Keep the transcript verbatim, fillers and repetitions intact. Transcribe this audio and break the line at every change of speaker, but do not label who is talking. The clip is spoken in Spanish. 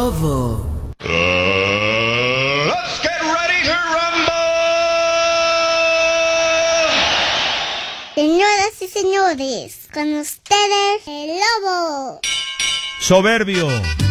lobo.
Uh, let's get ready to rumble.
Señoras y señores, con ustedes, el lobo.
Soberbio,